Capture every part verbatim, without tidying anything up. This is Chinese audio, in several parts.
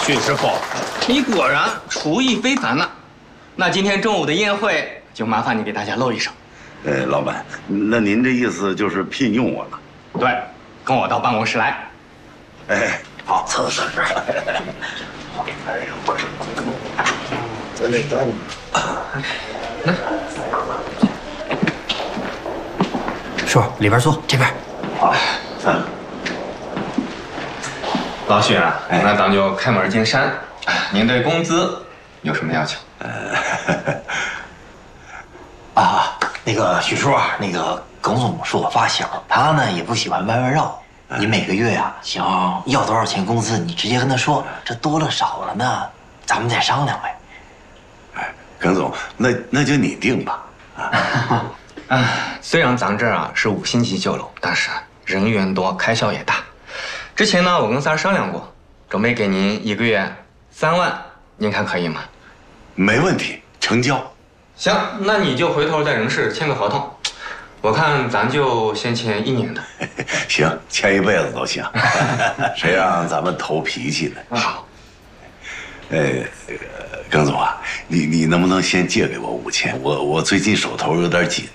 许师傅，你果然厨艺非凡呐。那今天中午的宴会就麻烦你给大家露一手。 呃，老板，那您这意思就是聘用我了？ 对，跟我到办公室来。 哎，好， 走走这儿。哎呦，我这这这， 来，师傅里边坐，这边。 好，嗯。 老许啊，那咱就开门见山。您对工资有什么要求？ 啊，那个许叔啊，那个耿总是我发小，他呢也不喜欢弯弯绕。你每个月啊想要多少钱工资，你直接跟他说，这多了少了呢，咱们再商量呗。 哎，耿总，那那就你定吧。 啊，啊，虽然咱这儿啊是五星级酒楼，但是人员多，开销也大。之前呢，我跟三儿商量过，准备给您一个月三万，您看可以吗？ 没问题，成交。 行，那你就回头在人事签个合同。我看咱就先签一年的。 行，签一辈子都行。谁让咱们投脾气呢？ 好。 呃，耿总啊，你你能不能先借给我五千？我我最近手头有点紧。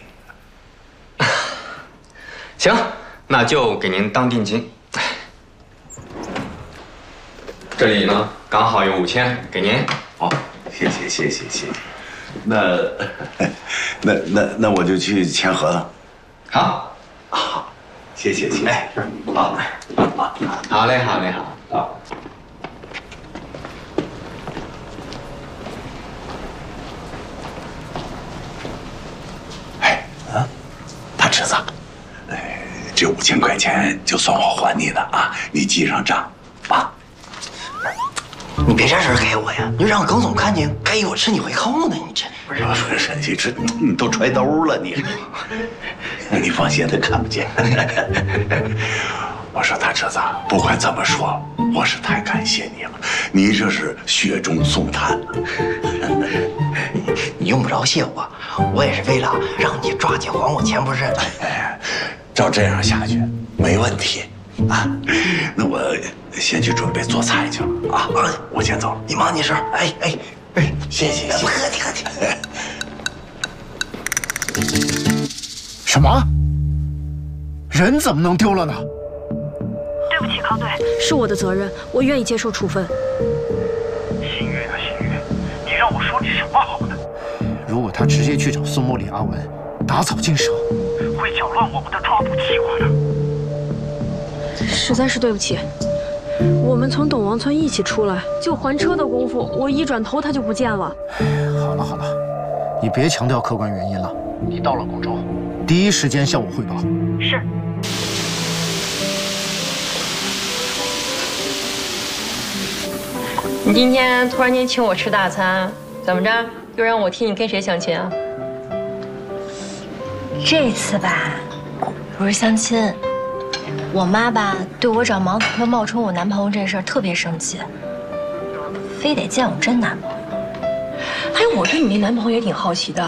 行，那就给您当定金。这里呢，刚好有五千，给您。 好，谢谢谢谢谢谢。那那那那我就去签合同。 好， 好，谢谢谢谢。哎，好，好， 好嘞，好嘞，好。 好。哎，啊，大侄子，哎，这五千块钱就算我还你的啊，你记上账啊。 你别这事儿给我呀，你让耿总看见，该有吃你回扣呢。你这不是不是，你这你都揣兜了，你你放心，他看不见。我说大侄子，不管怎么说，我是太感谢你了，你这是雪中送炭。 你你用不着谢我，我也是为了让你抓紧还我钱，不是？ 哎，照这样下去没问题啊。那我先去准备做菜去了啊！啊，我先走了， 你忙你事。哎哎哎， 谢谢谢谢， 不客气客气。 什么？人怎么能丢了呢？ 对不起，康队，是我的责任，我愿意接受处分。 新月啊，新月，你让我说你什么好呢？ 如果他直接去找宋茉莉、阿文，打草惊蛇， 会搅乱我们的抓捕计划的。 实在是对不起，我们从董王村一起出来，就还车的功夫，我一转头他就不见了。 好了好了，你别强调客观原因了。你到了广州，第一时间向我汇报。 是。 你今天突然间请我吃大餐，怎么着？又让我替你跟谁相亲啊？ 这次吧，不是相亲。我妈吧，对我找毛子哥冒充我男朋友这事儿特别生气，非得见我真男朋友。 哎，我对你那男朋友也挺好奇的。